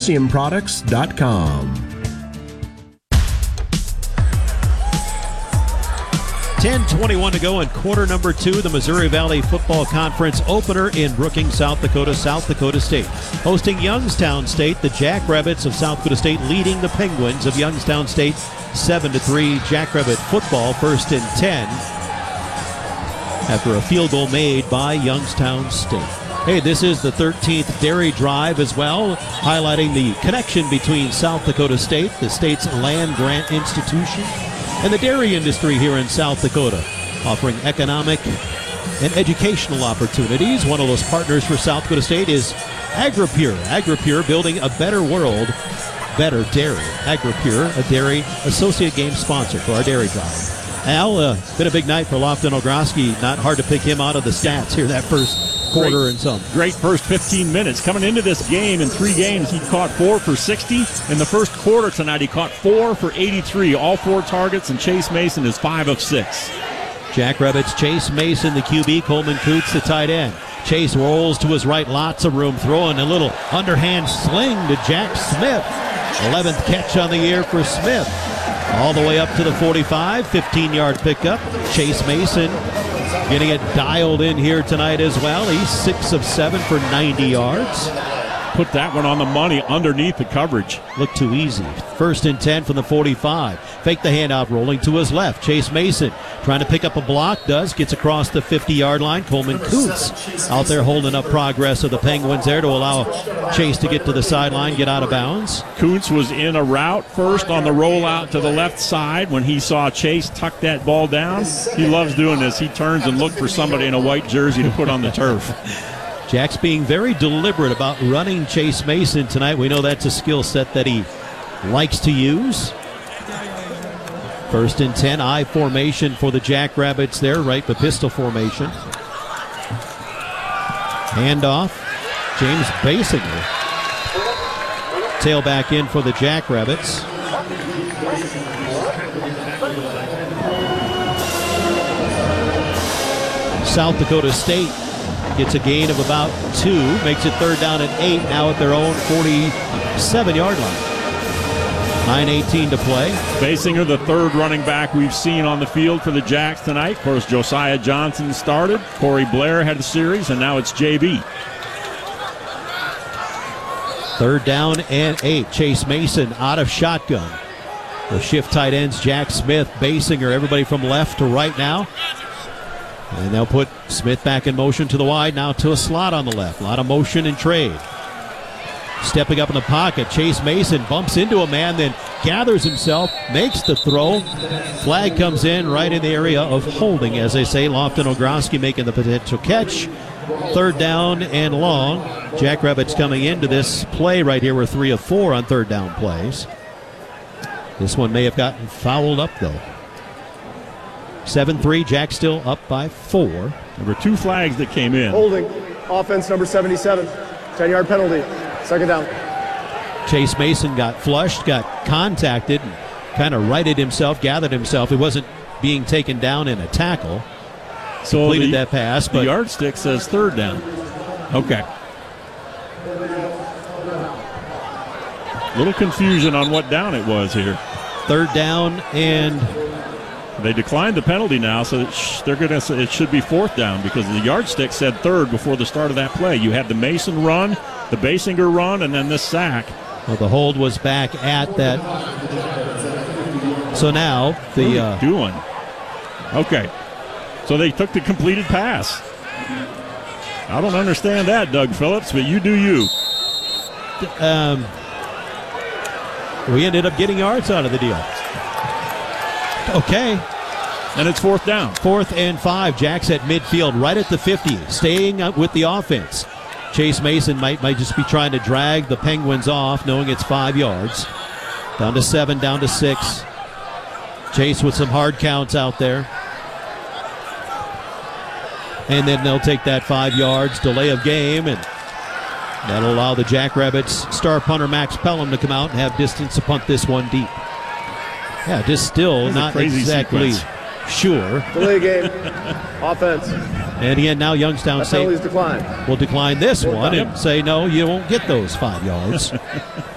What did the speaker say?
PosiumProducts.com. 10:21 to go in quarter number 2, the Missouri Valley Football Conference opener in Brookings, South Dakota. South Dakota State hosting Youngstown State. The Jackrabbits of South Dakota State leading the Penguins of Youngstown State 7-3. Jackrabbit football, 1st and 10 after a field goal made by Youngstown State. Hey, this is the 13th Dairy Drive as well, highlighting the connection between South Dakota State, the state's land grant institution, and the dairy industry here in South Dakota, offering economic and educational opportunities. One of those partners for South Dakota State is AgriPure. AgriPure, building a better world, better dairy. AgriPure, a dairy associate game sponsor for our Dairy Drive. Al, been a big night for Lofton Ogroski. Not hard to pick him out of the stats here that first quarter and some. Great first 15 minutes. Coming into this game, in 3 games, he caught 4 for 60. In the first quarter tonight, he caught 4 for 83. All 4 targets, and Chase Mason is 5 of 6. Jackrabbits, Chase Mason, the QB, Coleman Coots, the tight end. Chase rolls to his right, lots of room, throwing a little underhand sling to Jack Smith. 11th catch on the year for Smith. All the way up to the 45, 15-yard pickup. Chase Mason getting it dialed in here tonight as well. He's 6 of 7 for 90 yards. Put that one on the money underneath the coverage. Looked too easy. 1st and 10 from the 45. Fake the handoff, rolling to his left. Chase Mason trying to pick up a block. Gets across the 50-yard line. Coleman Coots out there holding up progress of the Penguins there to allow Chase to get to the sideline, get out of bounds. Coots was in a route first on the rollout to the left side. When he saw Chase tuck that ball down, he loves doing this. He turns and looks for somebody in a white jersey to put on the turf. Jack's being very deliberate about running Chase Mason tonight. We know that's a skill set that he likes to use. 1st and 10, I formation for the Jackrabbits there, right, the pistol formation. Handoff, James Basinger. Tailback in for the Jackrabbits. South Dakota State gets a gain of about 2, makes it 3rd down and 8, now at their own 47-yard line. 9:18 to play. Basinger, the 3rd running back we've seen on the field for the Jacks tonight. Of course, Josiah Johnson started. Corey Blair had a series, and now it's JB. 3rd down and 8. Chase Mason out of shotgun. The shift tight ends, Jack Smith, Basinger, everybody from left to right now. And they'll put Smith back in motion to the wide, now to a slot on the left. A lot of motion and trade. Stepping up in the pocket, Chase Mason bumps into a man, then gathers himself, makes the throw. Flag comes in right in the area of holding, as they say. Lofton Ogroski making the potential catch. 3rd down and long. Jackrabbits coming into this play right here. We're 3 of 4 on 3rd down plays. This one may have gotten fouled up, though. 7-3, Jack still up by 4. There were 2 flags that came in. Holding, offense number 77, 10-yard penalty, 2nd down. Chase Mason got flushed, got contacted, and kind of righted himself, gathered himself. He wasn't being taken down in a tackle. So completed that pass. The but yardstick says 3rd down. Okay. Little confusion on what down it was here. 3rd down, and they declined the penalty now, so they're going to. It should be 4th down because the yardstick said 3rd before the start of that play. You had the Mason run, the Basinger run, and then this sack. Well, the hold was back at that. So now the what are you doing? Okay, so they took the completed pass. I don't understand that, Doug Phillips, but you do you. We ended up getting yards out of the deal. Okay. And it's 4th down. 4th and 5. Jack's at midfield, right at the 50, staying up with the offense. Chase Mason might just be trying to drag the Penguins off, knowing it's 5 yards. Down to 7, down to 6. Chase with some hard counts out there. And then they'll take that 5 yards, delay of game, and that'll allow the Jackrabbits star punter Max Pelham to come out and have distance to punt this one deep. Yeah, just still not exactly sure. Delay game, offense. And again, now Youngstown State will decline this one and say, no, you won't get those 5 yards.